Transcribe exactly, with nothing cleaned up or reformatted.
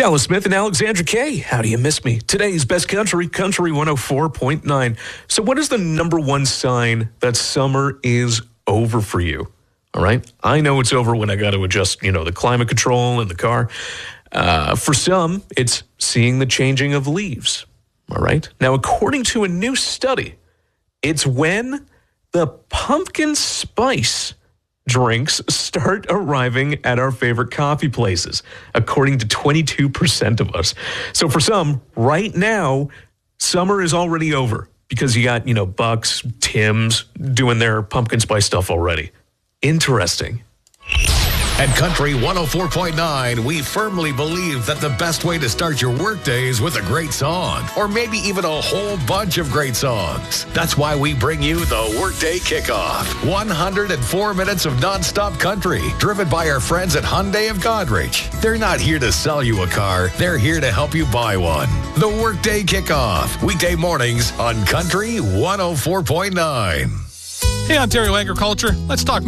Dallas Smith and Alexandra Kay. How do you miss me? Today's best country, Country one oh four point nine. So what is the number one sign that summer is over for you? All right. I know it's over when I got to adjust, you know, the climate control in the car. Uh, for some, it's seeing the changing of leaves. All right. Now, according to a new study, it's when the pumpkin spice drinks start arriving at our favorite coffee places, according to twenty-two percent of us. So for some, right now, summer is already over because you got, you know, Bucks, Tim's doing their pumpkin spice stuff already. Interesting. At Country one oh four point nine, we firmly believe that the best way to start your workday is with a great song, or maybe even a whole bunch of great songs. That's why we bring you the Workday Kickoff. one hundred four minutes of nonstop country, driven by our friends at Hyundai of Godrich. They're not here to sell you a car, they're here to help you buy one. The Workday Kickoff, weekday mornings on Country one oh four point nine. Hey, Ontario Agriculture, let's talk